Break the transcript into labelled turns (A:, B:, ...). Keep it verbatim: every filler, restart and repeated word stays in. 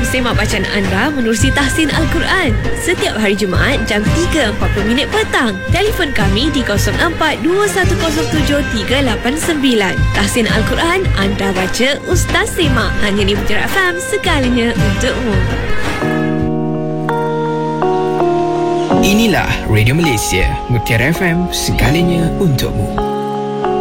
A: semak bacaan anda menerusi tahsin Al-Quran setiap hari Jumaat jam tiga empat puluh minit petang. Telefon kami di kosong empat dua satu kosong tujuh tiga lapan sembilan. Tahsin Al-Quran, anda baca, Ustaz semak. Hanya di Mutiara F M, segalanya untukmu.
B: Inilah Radio Malaysia, Mutiara F M, segalanya untukmu.